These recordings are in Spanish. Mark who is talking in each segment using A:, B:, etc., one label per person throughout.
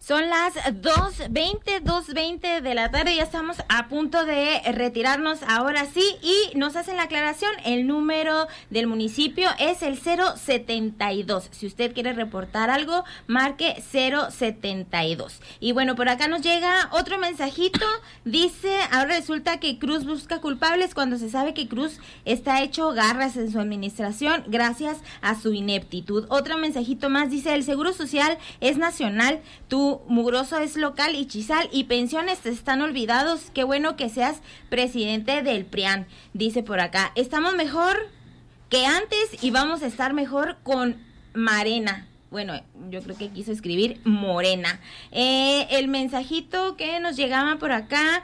A: Son las 2:20 de la tarde, ya estamos a punto de retirarnos ahora sí, y nos hacen la aclaración, el número del municipio es el 072, si usted quiere reportar algo, marque 072. Y bueno, por acá nos llega otro mensajito, dice, ahora resulta que Cruz busca culpables cuando se sabe que Cruz está hecho garras en su administración gracias a su ineptitud. Otro mensajito más, dice, el Seguro Social es nacional, tu mugroso es local y Chizal y pensiones están olvidados, qué bueno que seas presidente del PRIAN, dice por acá, estamos mejor que antes y vamos a estar mejor con Marena. Bueno, yo creo que quiso escribir Morena. El mensajito que nos llegaba por acá,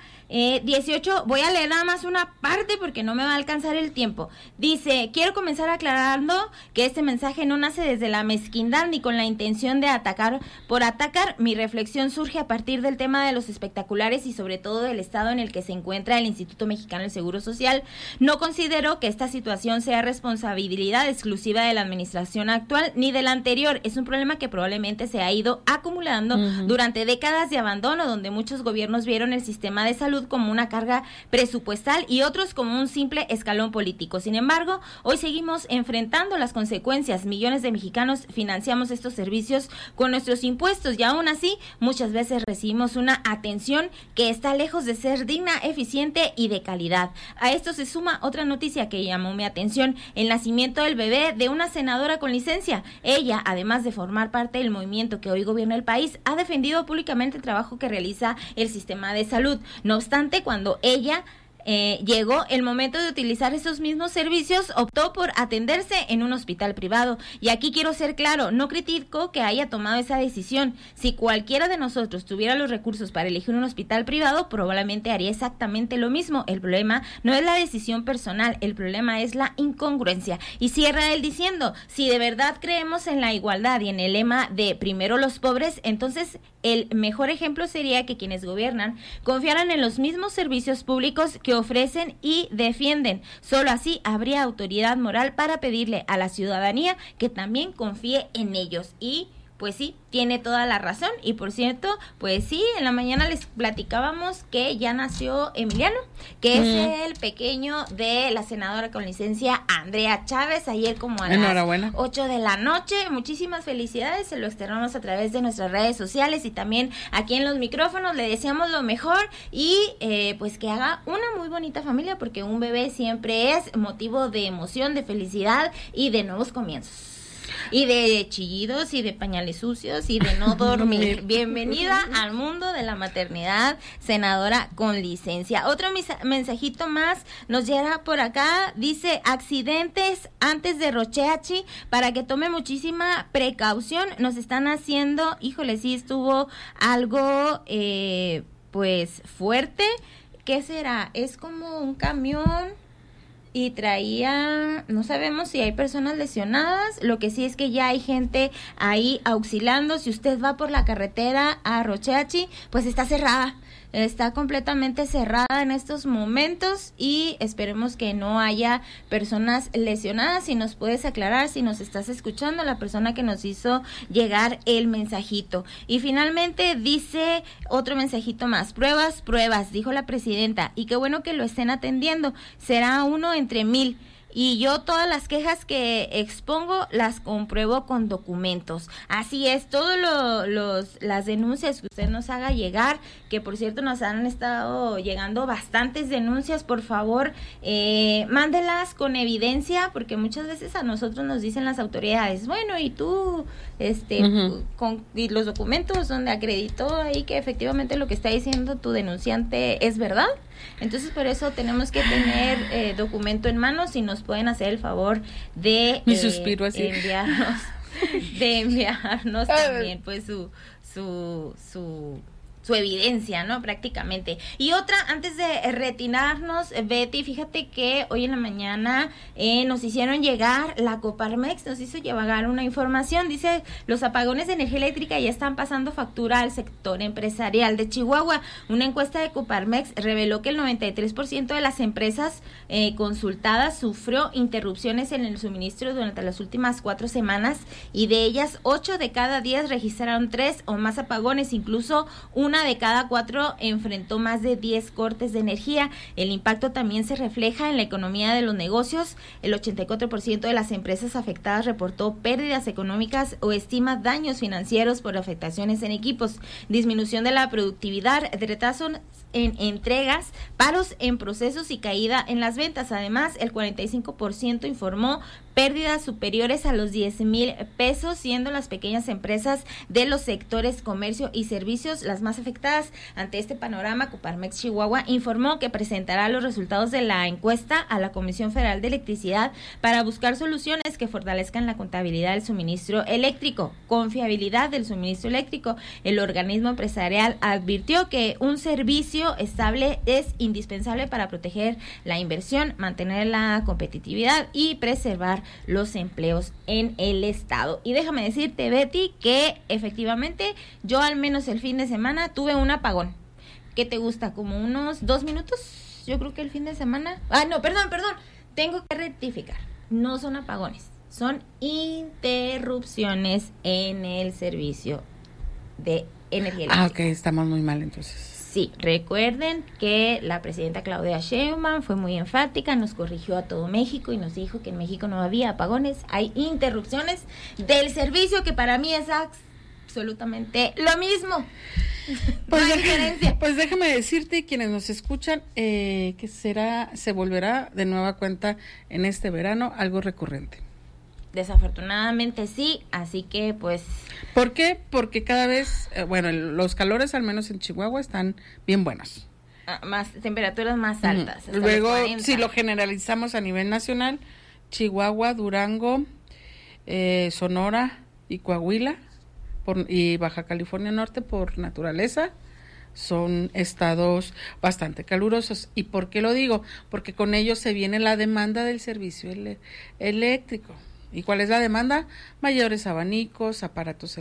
A: 18, voy a leer nada más una parte porque no me va a alcanzar el tiempo. Dice, quiero comenzar aclarando que este mensaje no nace desde la mezquindad ni con la intención de atacar por atacar. Mi reflexión surge a partir del tema de los espectaculares y sobre todo del estado en el que se encuentra el Instituto Mexicano del Seguro Social. No considero que esta situación sea responsabilidad exclusiva de la administración actual ni de la anterior. Es un problema que probablemente se ha ido acumulando durante décadas de abandono, donde muchos gobiernos vieron el sistema de salud como una carga presupuestal y otros como un simple escalón político. Sin embargo, hoy seguimos enfrentando las consecuencias. Millones de mexicanos financiamos estos servicios con nuestros impuestos y aún así muchas veces recibimos una atención que está lejos de ser digna, eficiente y de calidad. A esto se suma otra noticia que llamó mi atención, el nacimiento del bebé de una senadora con licencia. Ella, además de formar parte del movimiento que hoy gobierna el país, ha defendido públicamente el trabajo que realiza el sistema de salud. No obstante, cuando ella llegó el momento de utilizar esos mismos servicios, optó por atenderse en un hospital privado. Y aquí quiero ser claro, no critico que haya tomado esa decisión. Si cualquiera de nosotros tuviera los recursos para elegir un hospital privado, probablemente haría exactamente lo mismo. El problema no es la decisión personal, el problema es la incongruencia. Y cierra él diciendo, si de verdad creemos en la igualdad y en el lema de primero los pobres, entonces el mejor ejemplo sería que quienes gobiernan confiaran en los mismos servicios públicos que ofrecen y defienden. Solo así habría autoridad moral para pedirle a la ciudadanía que también confíe en ellos. Y pues sí, tiene toda la razón. Y por cierto, pues sí, en la mañana les platicábamos que ya nació Emiliano, que es el pequeño de la senadora con licencia Andrea Chávez, ayer como a las 8 de la noche. Muchísimas felicidades, se lo externamos a través de nuestras redes sociales y también aquí en los micrófonos. Le deseamos lo mejor y pues que haga una muy bonita familia, porque un bebé siempre es motivo de emoción, de felicidad y de nuevos comienzos. Y de chillidos y de pañales sucios y de no dormir. Bienvenida al mundo de la maternidad, senadora con licencia. Otro mensajito más nos llega por acá. Dice, accidentes antes de Rocheachi, para que tome muchísima precaución. Nos están haciendo, híjole, sí estuvo algo pues fuerte. ¿Qué será? Es como un camión y traía, no sabemos si hay personas lesionadas, lo que sí es que ya hay gente ahí auxiliando. Si usted va por la carretera a Rocheachi, pues está cerrada, está completamente cerrada en estos momentos y esperemos que no haya personas lesionadas. Si nos puedes aclarar, si nos estás escuchando, la persona que nos hizo llegar el mensajito. Y finalmente dice otro mensajito más, pruebas, dijo la presidenta, y qué bueno que lo estén atendiendo, será uno entre 1000. Y yo todas las quejas que expongo las compruebo con documentos. Así es, todas las denuncias que usted nos haga llegar, que por cierto nos han estado llegando bastantes denuncias, por favor, mándelas con evidencia, porque muchas veces a nosotros nos dicen las autoridades, bueno, y tú, y los documentos donde acreditó ahí que efectivamente lo que está diciendo tu denunciante es verdad. Entonces por eso tenemos que tener documento en mano. Si nos pueden hacer el favor de enviarnos también pues su su evidencia, ¿no? Prácticamente. Y otra, antes de retirarnos, Betty, fíjate que hoy en la mañana nos hicieron llegar, la Coparmex nos hizo llegar una información, dice, los apagones de energía eléctrica ya están pasando factura al sector empresarial de Chihuahua. Una encuesta de Coparmex reveló que el 93% de las empresas consultadas sufrió interrupciones en el suministro durante las últimas 4 semanas, y de ellas 8 de cada 10 registraron 3 o más apagones, incluso una de cada 4 enfrentó más de 10 cortes de energía. El impacto también se refleja en la economía de los negocios. El 84% de las empresas afectadas reportó pérdidas económicas o estima daños financieros por afectaciones en equipos, disminución de la productividad, retrasos en entregas, paros en procesos y caída en las ventas. Además, el 45% informó pérdidas superiores a los 10,000 pesos, siendo las pequeñas empresas de los sectores comercio y servicios las más afectadas. Ante este panorama, Coparmex Chihuahua informó que presentará los resultados de la encuesta a la Comisión Federal de Electricidad para buscar soluciones que fortalezcan la contabilidad del suministro eléctrico, confiabilidad del suministro eléctrico. El organismo empresarial advirtió que un servicio estable es indispensable para proteger la inversión, mantener la competitividad y preservar los empleos en el estado. Y déjame decirte, Betty, que efectivamente yo al menos el fin de semana tuve un apagón. ¿Qué te gusta? ¿Como unos 2 minutos? Yo creo que el fin de semana... no, perdón. Tengo que rectificar. No son apagones, son interrupciones en el servicio de energía eléctrica.
B: Ok, estamos muy mal entonces.
A: Sí, recuerden que la presidenta Claudia Sheinbaum fue muy enfática, nos corrigió a todo México y nos dijo que en México no había apagones, hay interrupciones del servicio, que para mí es absolutamente lo mismo.
B: Pues,
A: no hay diferencia.
B: Pues déjame decirte, quienes nos escuchan, que se volverá de nueva cuenta en este verano algo recurrente.
A: Desafortunadamente sí, así que pues...
B: ¿Por qué? Porque cada vez, los calores al menos en Chihuahua están bien buenos.
A: Más temperaturas más altas.
B: Luego, si lo generalizamos a nivel nacional, Chihuahua, Durango, Sonora y Coahuila y Baja California Norte por naturaleza son estados bastante calurosos. ¿Y por qué lo digo? Porque con ellos se viene la demanda del servicio eléctrico. ¿Y cuál es la demanda? Mayores abanicos, aparatos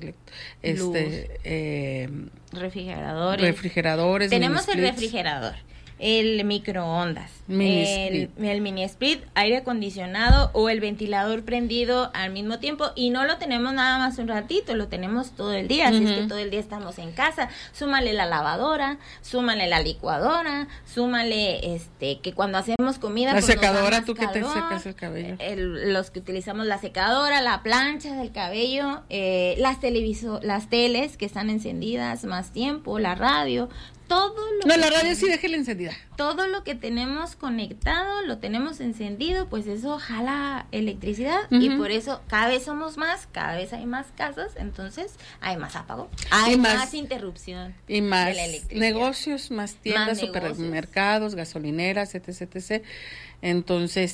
B: refrigeradores.
A: Tenemos el refrigerador, el microondas, el mini split, aire acondicionado o el ventilador prendido al mismo tiempo, y no lo tenemos nada más un ratito, lo tenemos todo el día, así es que todo el día estamos en casa. Súmale la lavadora, súmale la licuadora, súmale que cuando hacemos comida,
B: la secadora, tú que te secas el cabello,
A: los que utilizamos la secadora, la plancha del cabello, las teles que están encendidas más tiempo, la radio, todo lo
B: la radio sí déjela encendida.
A: Todo lo que tenemos conectado, lo tenemos encendido, pues eso jala electricidad, y por eso cada vez somos más, cada vez hay más casas, entonces hay más apagón, hay más interrupción
B: y más negocios, más tiendas, supermercados, gasolineras, etc. Entonces,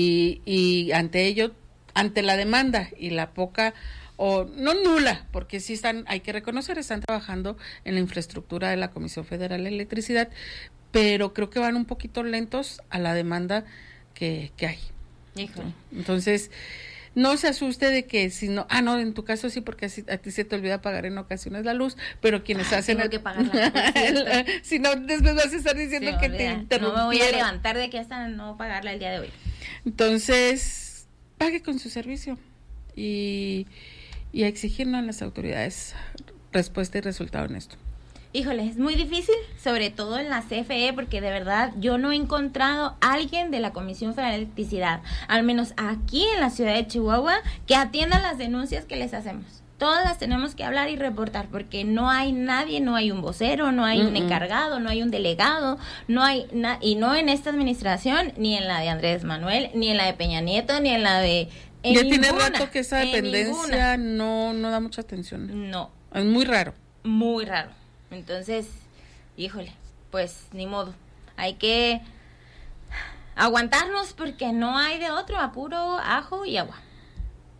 B: y ante ello, ante la demanda y la poca, o no nula, porque sí hay que reconocer, están trabajando en la infraestructura de la Comisión Federal de Electricidad, pero creo que van un poquito lentos a la demanda que hay.
A: Híjole.
B: Entonces, no se asuste de que si no, en tu caso sí, porque a ti se te olvida pagar en ocasiones la luz, pero quienes hacen...
A: Tengo que pagarla.
B: Si no, después vas a estar diciendo que te interrumpieron.
A: No me voy a levantar de aquí hasta no pagarla el día de hoy.
B: Entonces, pague con su servicio y a exigirnos a las autoridades respuesta y resultado en esto.
A: Híjole, es muy difícil, sobre todo en la CFE, porque de verdad yo no he encontrado a alguien de la Comisión Federal de Electricidad, al menos aquí en la ciudad de Chihuahua, que atienda las denuncias que les hacemos. Todas las tenemos que hablar y reportar, porque no hay nadie, no hay un vocero, no hay un encargado, no hay un delegado, no hay y no en esta administración, ni en la de Andrés Manuel, ni en la de Peña Nieto, ni en la de...
B: Ya tiene rato que esa dependencia no da mucha atención.
A: No.
B: Es muy raro.
A: Muy raro. Entonces, híjole, pues ni modo. Hay que aguantarnos porque no hay de otro, a puro ajo y agua.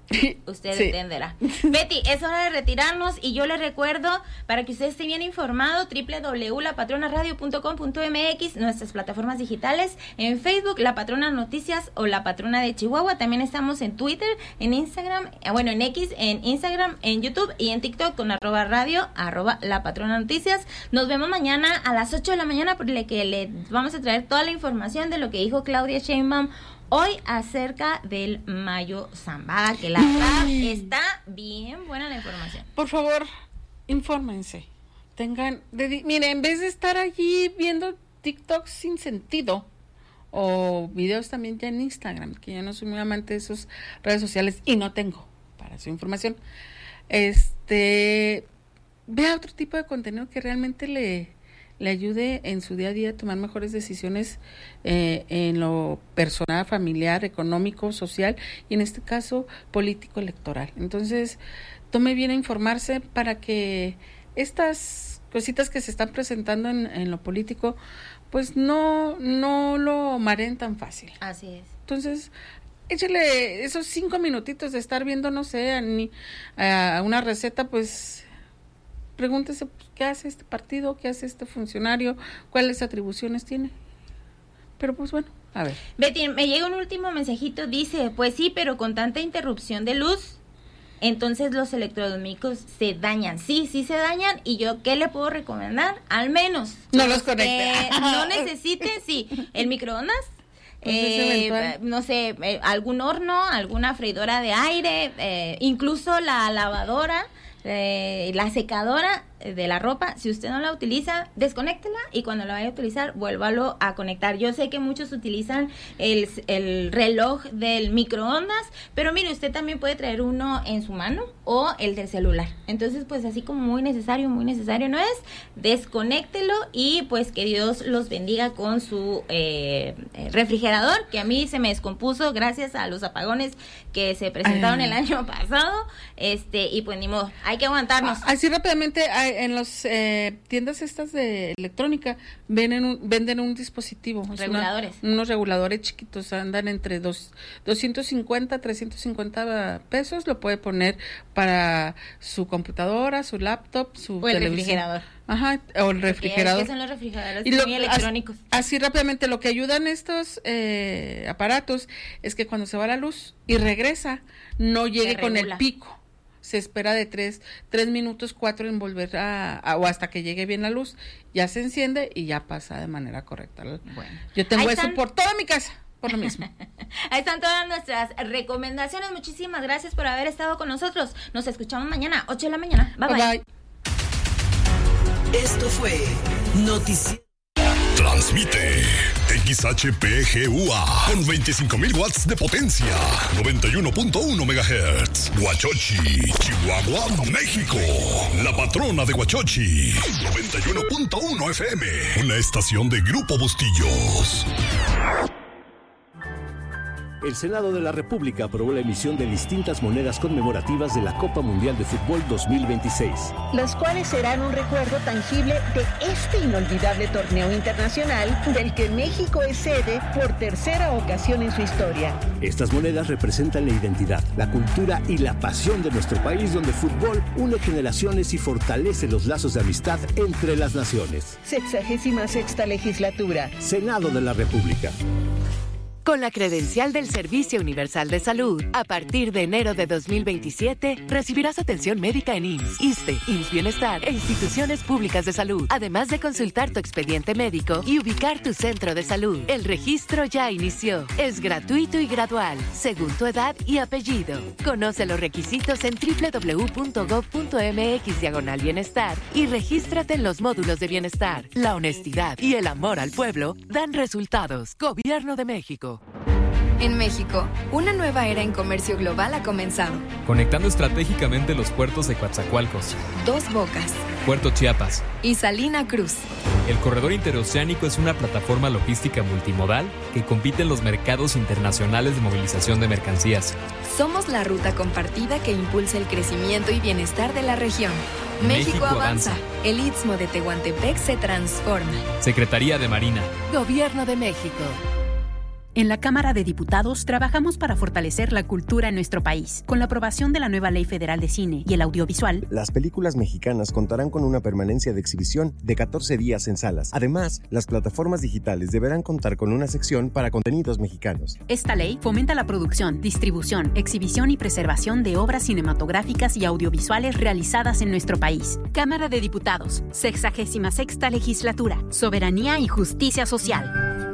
A: Usted
B: Sí.
A: entenderá. Betty, es hora de retirarnos y yo le recuerdo, para que usted esté bien informado, www.lapatronaradio.com.mx, nuestras plataformas digitales, en Facebook, La Patrona Noticias o La Patrona de Chihuahua. También estamos en Twitter, en Instagram, en X, en Instagram, en YouTube y en TikTok con @radio, La Patrona Noticias. Nos vemos mañana a las 8 de la mañana, porque le vamos a traer toda la información de lo que dijo Claudia Sheinbaum hoy acerca del Mayo Zambada, que la verdad está bien buena la información.
B: Por favor, infórmense. Miren, en vez de estar allí viendo TikTok sin sentido, o videos también ya en Instagram, que yo no soy muy amante de esas redes sociales y no tengo para su información, vea otro tipo de contenido que realmente le ayude en su día a día a tomar mejores decisiones en lo personal, familiar, económico, social y en este caso político electoral. Entonces, tome bien a informarse para que estas cositas que se están presentando en lo político, pues no lo mareen tan fácil.
A: Así es.
B: Entonces, échale esos 5 minutitos de estar viendo, no sé, a una receta, pues pregúntese, pues, ¿qué hace este partido? ¿Qué hace este funcionario? ¿Cuáles atribuciones tiene? Pero pues bueno, a ver.
A: Betty, me llega un último mensajito, dice, pues sí, pero con tanta interrupción de luz, entonces los electrodomésticos se dañan. Sí se dañan, y yo, ¿qué le puedo recomendar? Al menos
B: no los conecte.
A: No necesite, el microondas, no sé, algún horno, alguna freidora de aire, incluso la lavadora, la secadora de la ropa. Si usted no la utiliza, desconéctela, y cuando la vaya a utilizar, vuélvalo a conectar. Yo sé que muchos utilizan el reloj del microondas, pero mire, usted también puede traer uno en su mano o el del celular. Entonces, pues así como muy necesario no es, desconéctelo, y pues que Dios los bendiga con su refrigerador, que a mí se me descompuso gracias a los apagones que se presentaron el año pasado, y pues ni modo, hay que aguantarnos.
B: Así rápidamente, en las tiendas estas de electrónica venden un dispositivo,
A: reguladores,
B: unos reguladores chiquitos, andan entre 250 350 pesos. Lo puede poner para su computadora, su laptop, su
A: o el refrigerador.
B: Ajá, o el refrigerador.
A: ¿Qué son los refrigeradores muy electrónicos?
B: Así rápidamente, lo que ayudan estos aparatos es que cuando se va la luz y regresa, no llegue con el pico. Se espera de 3 minutos, 4 en volver o hasta que llegue bien la luz, ya se enciende y ya pasa de manera correcta.
A: Bueno,
B: yo tengo eso por toda mi casa, por lo mismo.
A: Ahí están todas nuestras recomendaciones. Muchísimas gracias por haber estado con nosotros. Nos escuchamos mañana, 8 de la mañana. Bye bye.
C: Esto fue Noticiero.
D: Transmite XHPGUA con 25,000 watts de potencia, 91.1 MHz. Huachochi, Chihuahua, México. La Patrona de Huachochi, 91.1 FM. Una estación de Grupo Bustillos.
E: El Senado de la República aprobó la emisión de distintas monedas conmemorativas de la Copa Mundial de Fútbol 2026.
F: Las cuales serán un recuerdo tangible de este inolvidable torneo internacional del que México es sede por tercera ocasión en su historia.
E: Estas monedas representan la identidad, la cultura y la pasión de nuestro país, donde el fútbol une generaciones y fortalece los lazos de amistad entre las naciones.
F: 66ª legislatura.
E: Senado de la República.
G: Con la credencial del Servicio Universal de Salud, a partir de enero de 2027, recibirás atención médica en IMSS, ISSSTE, IMSS Bienestar e instituciones públicas de salud, además de consultar tu expediente médico y ubicar tu centro de salud. El registro ya inició. Es gratuito y gradual, según tu edad y apellido. Conoce los requisitos en www.gov.mx/bienestar y regístrate en los módulos de bienestar. La honestidad y el amor al pueblo dan resultados. Gobierno de México.
H: En México, una nueva era en comercio global ha comenzado.
I: Conectando estratégicamente los puertos de Coatzacoalcos,
H: Dos Bocas,
I: Puerto Chiapas
H: y Salina Cruz.
I: El corredor interoceánico es una plataforma logística multimodal que compite en los mercados internacionales de movilización de mercancías.
H: Somos la ruta compartida que impulsa el crecimiento y bienestar de la región. México avanza. El Istmo de Tehuantepec se transforma.
I: Secretaría de Marina.
G: Gobierno de México.
J: En la Cámara de Diputados trabajamos para fortalecer la cultura en nuestro país. Con la aprobación de la nueva Ley Federal de Cine y el Audiovisual,
K: las películas mexicanas contarán con una permanencia de exhibición de 14 días en salas. Además, las plataformas digitales deberán contar con una sección para contenidos mexicanos.
J: Esta ley fomenta la producción, distribución, exhibición y preservación de obras cinematográficas y audiovisuales realizadas en nuestro país. Cámara de Diputados, 66ª Legislatura, Soberanía y Justicia Social.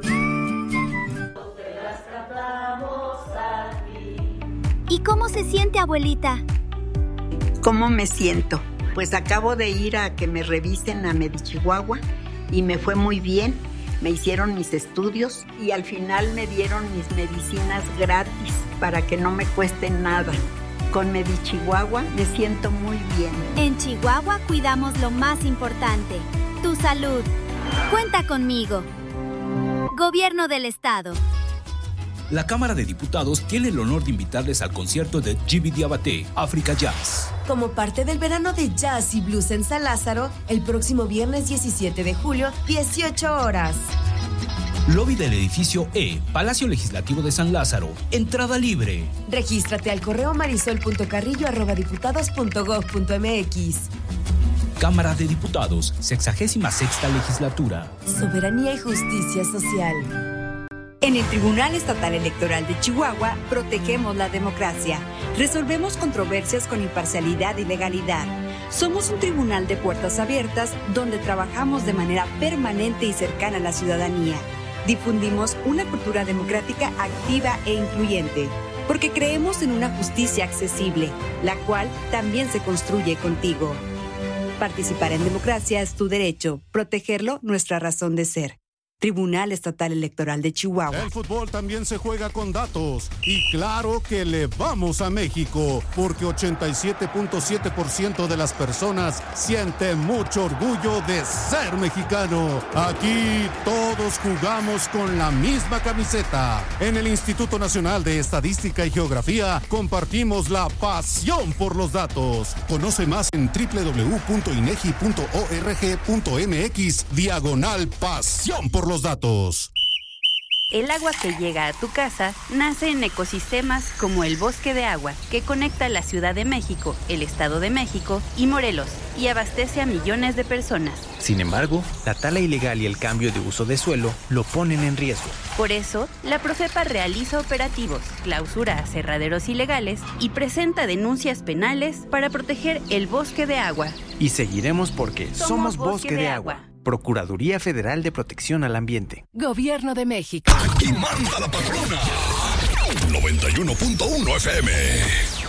L: ¿Y cómo se siente, abuelita?
M: ¿Cómo me siento? Pues acabo de ir a que me revisen a Medichihuahua y me fue muy bien. Me hicieron mis estudios y al final me dieron mis medicinas gratis para que no me cuesten nada. Con Medichihuahua me siento muy bien.
L: En Chihuahua cuidamos lo más importante, tu salud. Cuenta conmigo. Gobierno del Estado.
N: La Cámara de Diputados tiene el honor de invitarles al concierto de Djiby Diabaté, Africa Jazz.
O: Como parte del verano de jazz y blues en San Lázaro, el próximo viernes 17 de julio, 18 horas.
N: Lobby del edificio E, Palacio Legislativo de San Lázaro. Entrada libre.
O: Regístrate al correo marisol.carrillo@diputados.gov.mx.
N: Cámara de Diputados, 66ª Legislatura.
O: Soberanía y Justicia Social.
P: En el Tribunal Estatal Electoral de Chihuahua, protegemos la democracia. Resolvemos controversias con imparcialidad y legalidad. Somos un tribunal de puertas abiertas donde trabajamos de manera permanente y cercana a la ciudadanía. Difundimos una cultura democrática activa e incluyente, porque creemos en una justicia accesible, la cual también se construye contigo. Participar en democracia es tu derecho, protegerlo nuestra razón de ser. Tribunal Estatal Electoral de Chihuahua.
Q: El fútbol también se juega con datos. Y claro que le vamos a México, porque 87.7% de las personas sienten mucho orgullo de ser mexicano. Aquí todos jugamos con la misma camiseta. En el Instituto Nacional de Estadística y Geografía compartimos la pasión por los datos. Conoce más en www.inegi.org.mx/pasión por los datos.
R: El agua que llega a tu casa nace en ecosistemas como el Bosque de Agua, que conecta la Ciudad de México, el Estado de México y Morelos, y abastece a millones de personas.
S: Sin embargo, la tala ilegal y el cambio de uso de suelo lo ponen en riesgo.
R: Por eso, la Profepa realiza operativos, clausura aserraderos ilegales y presenta denuncias penales para proteger el Bosque de Agua.
S: Y seguiremos porque somos Bosque de Agua. Procuraduría Federal de Protección al Ambiente.
G: Gobierno de México.
D: Aquí manda la patrona. 91.1 FM.